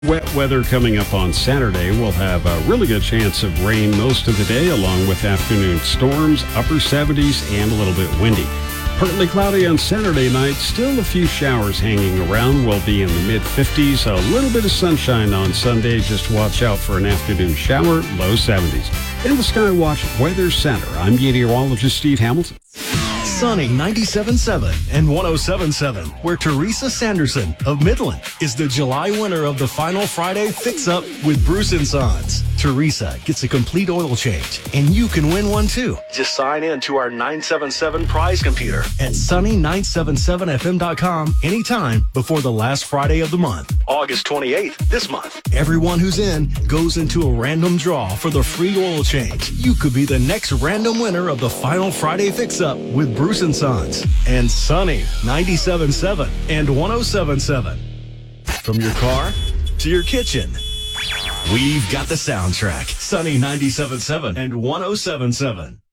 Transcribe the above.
Wet weather coming up on Saturday. We'll have a really good chance of rain most of the day, along with afternoon storms, upper 70s, and a little bit windy. Partly cloudy on Saturday night. Still a few showers hanging around. We'll be in the mid-50s. A little bit of sunshine on Sunday. Just watch out for an afternoon shower, low 70s. In the Skywatch Weather Center, I'm meteorologist Steve Hamilton. Sunny 97.7 and 107.7, where Teresa Sanderson of Midland is the July winner of the Final Friday Fix-Up with Bruce & Sons. Teresa gets a complete oil change, and you can win one too. Just sign in to our 977 prize computer at sunny977fm.com anytime before the last Friday of the month. August 28th, this month. Everyone who's in goes into a random draw for the free oil change. You could be the next random winner of the Final Friday Fix-Up with Bruce & Sons and Sunny 97.7 and 107.7. From your car to your kitchen, we've got the soundtrack. Sunny 97.7 and 107.7.